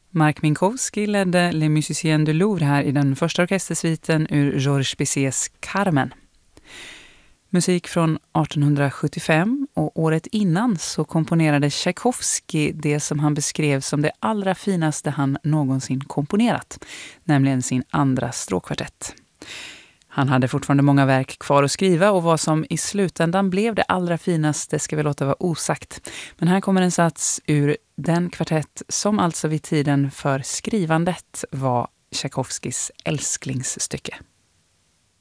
Marc Minkowski ledde Les Musiciens du Louvre här i den första orkestersviten ur Georges Bizets Carmen. Musik från 1875 och året innan så komponerade Tchaikovsky det som han beskrev som det allra finaste han någonsin komponerat, nämligen sin andra stråkkvartett. Han hade fortfarande många verk kvar att skriva och vad som i slutändan blev det allra finaste ska vi låta vara osagt. Men här kommer en sats ur den kvartett som alltså vid tiden för skrivandet var Tchaikovskys älsklingsstycke.